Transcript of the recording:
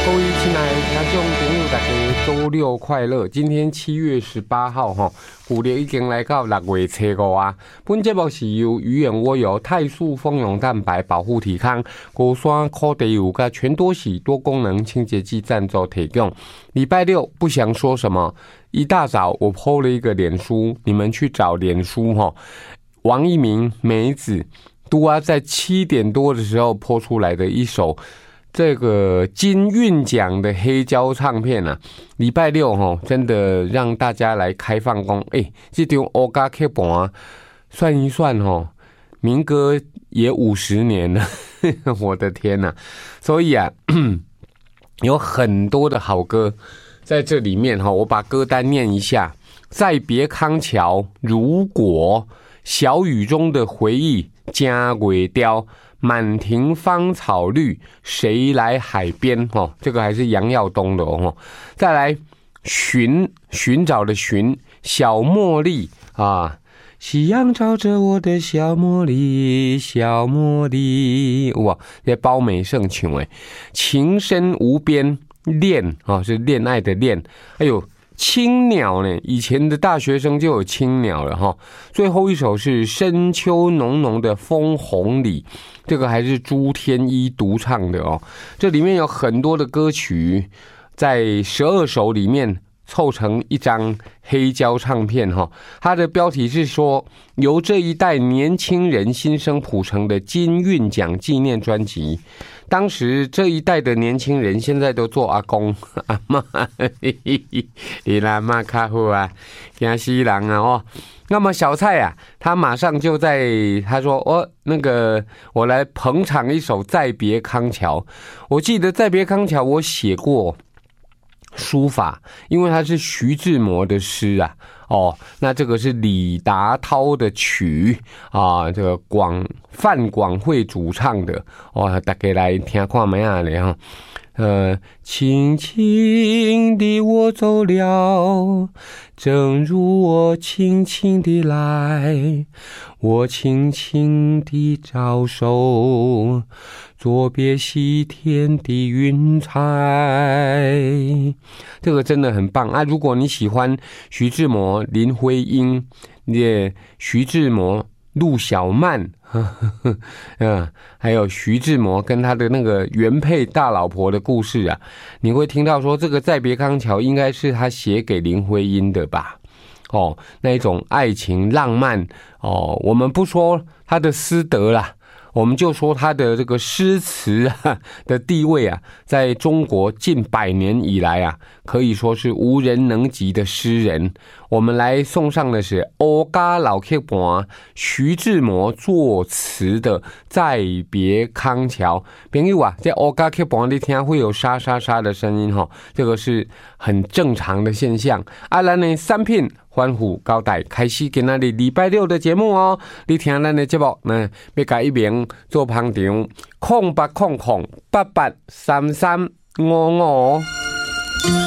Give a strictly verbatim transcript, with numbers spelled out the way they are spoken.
各位亲爱的听众朋友，大家周六快乐！今天七月十八号哈，旧历已经来到六月初五啊。本节目是由鱼眼窝油、泰素蜂蛹蛋白保护体康、高山烤地油跟全多喜多功能清洁剂赞助提供。礼拜六不想说什么，一大早我 po 了一个脸书，你们去找脸书哈。王一鸣、梅子都啊在七点多的时候 po 出来的一首。这个金韵奖的黑胶唱片啊，礼拜六哈，真的让大家来开放工。哎，这张欧嘎 K 盘啊，算一算哈，民歌也五十年了，我的天哪！所以啊，有很多的好歌在这里面哈，我把歌单念一下：再别康桥、如果、小雨中的回忆、家鬼雕。满庭芳草绿，谁来海边？哦，这个还是杨耀东的哦。再来寻寻找的寻，小茉莉啊，夕阳照着我的小茉莉，小茉莉，哇，这包美胜唱诶，情深无边，恋啊是恋爱的恋，哎呦。青鸟呢？以前的大学生就有青鸟了哈。最后一首是深秋浓浓的枫红里，这个还是朱天一独唱的哦。这里面有很多的歌曲，在十二首里面凑成一张黑胶唱片哈。它的标题是说，由这一代年轻人新生谱成的金韵奖纪念专辑。当时这一代的年轻人现在都做阿公阿嬷，你阿嬷较好啊，惊死人啊哦。那么小蔡啊，他马上就在他说哦，那个我来捧场一首《再别康桥》。我记得《再别康桥》我写过书法，因为它是徐志摩的诗啊。哦，那这个是李达涛的曲啊，这个广范广惠主唱的哦，大家来听看咩啊咧哈。呃，轻轻地我走了，正如我轻轻地来，我轻轻地招手，作别西天的云彩。这个真的很棒啊！如果你喜欢徐志摩、林徽因、也徐志摩、陆小曼，嗯，还有徐志摩跟他的那个原配大老婆的故事啊，你会听到说这个《再别康桥》应该是他写给林徽因的吧？哦，那一种爱情浪漫哦，我们不说他的私德啦。我们就说他的这个诗词啊的地位啊，在中国近百年以来啊，可以说是无人能及的诗人。我们来送上的是欧嘎老 K 盘徐志摩作词的《再别康桥》。朋友啊，在欧嘎 K 盘你听会有沙沙沙的声音哈，这个是很正常的现象。啊，咱的三品欢呼交代开始今仔日礼拜六的节目哦。你听咱的节目，那要改一名做捧场，空八空空八八三三五五。